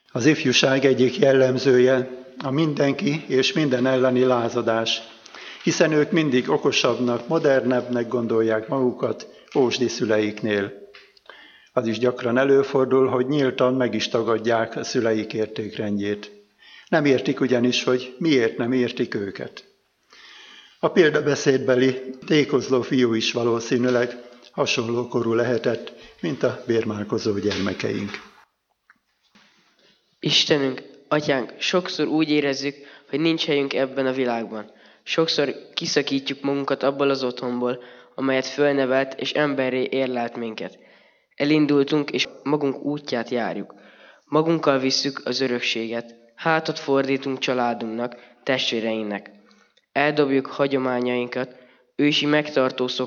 Az ifjúság egyik jellemzője a mindenki és minden elleni lázadás, hiszen ők mindig okosabbnak, modernebbnek gondolják magukat ósdi szüleiknél. Az is gyakran előfordul, hogy nyíltan meg is tagadják a szüleik értékrendjét. Nem értik ugyanis, hogy miért nem értik őket. A példabeszédbeli tékozló fiú is valószínűleg hasonló korú lehetett, mint a bérmálkozó gyermekeink. Istenünk, Atyánk, sokszor úgy érezzük, hogy nincs helyünk ebben a világban. Sokszor kiszakítjuk magunkat abból az otthonból, amelyet fölnevelt és emberré érlelt minket. Elindultunk, és magunk útját járjuk. Magunkkal visszük az örökséget, hátat fordítunk családunknak, testvéreinknek. Eldobjuk hagyományainkat, ősi megtartó